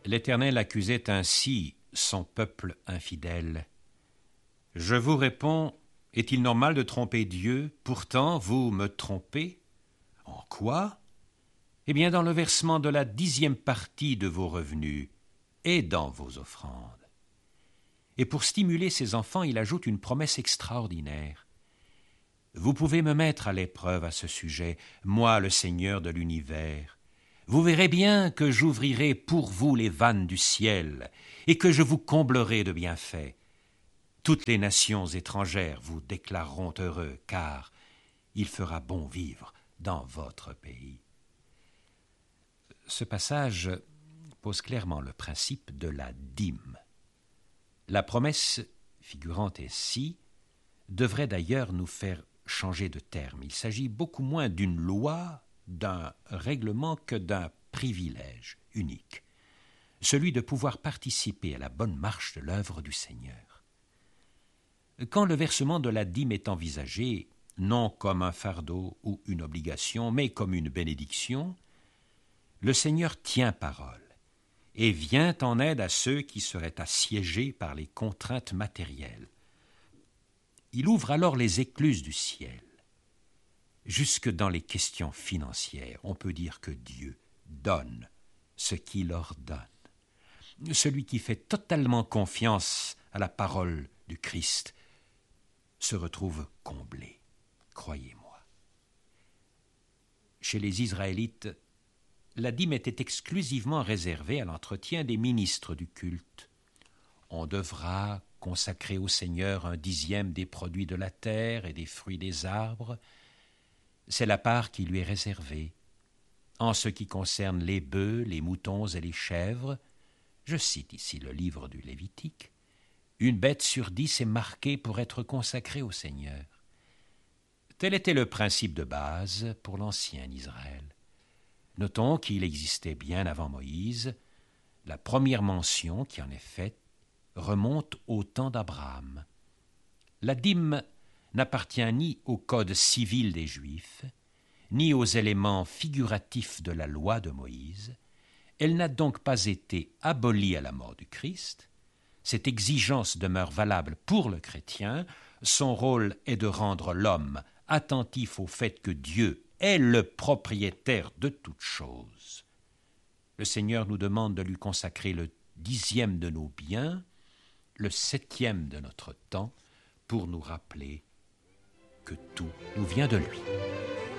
L'Éternel accusait ainsi son peuple infidèle. Je vous réponds, est-il normal de tromper Dieu? Pourtant, vous me trompez. En quoi? Eh bien, dans le versement de la 10e partie de vos revenus et dans vos offrandes. Et pour stimuler ses enfants, il ajoute une promesse extraordinaire. Vous pouvez me mettre à l'épreuve à ce sujet, moi, le Seigneur de l'univers. Vous verrez bien que j'ouvrirai pour vous les vannes du ciel et que je vous comblerai de bienfaits. Toutes les nations étrangères vous déclareront heureux, car il fera bon vivre dans votre pays. Ce passage pose clairement le principe de la dîme. La promesse figurant ici devrait d'ailleurs nous faire changer de terme. Il s'agit beaucoup moins d'une loi, d'un règlement que d'un privilège unique, celui de pouvoir participer à la bonne marche de l'œuvre du Seigneur. Quand le versement de la dîme est envisagé, non comme un fardeau ou une obligation, mais comme une bénédiction, le Seigneur tient parole et vient en aide à ceux qui seraient assiégés par les contraintes matérielles. Il ouvre alors les écluses du ciel. Jusque dans les questions financières, on peut dire que Dieu donne ce qu'il ordonne. Celui qui fait totalement confiance à la parole du Christ se retrouve comblé, croyez-moi. Chez les Israélites, la dîme était exclusivement réservée à l'entretien des ministres du culte. On devra consacrer au Seigneur 1/10 des produits de la terre et des fruits des arbres. C'est la part qui lui est réservée. En ce qui concerne les bœufs, les moutons et les chèvres, je cite ici le livre du Lévitique, une bête sur 10 est marquée pour être consacrée au Seigneur. Tel était le principe de base pour l'ancien Israël. Notons qu'il existait bien avant Moïse. La première mention qui en est faite remonte au temps d'Abraham. La dîme n'appartient ni au code civil des Juifs, ni aux éléments figuratifs de la loi de Moïse. Elle n'a donc pas été abolie à la mort du Christ. Cette exigence demeure valable pour le chrétien. Son rôle est de rendre l'homme attentif au fait que Dieu est le propriétaire de toutes choses. Le Seigneur nous demande de lui consacrer le 10e de nos biens, le 7e de notre temps, pour nous rappeler que tout nous vient de lui.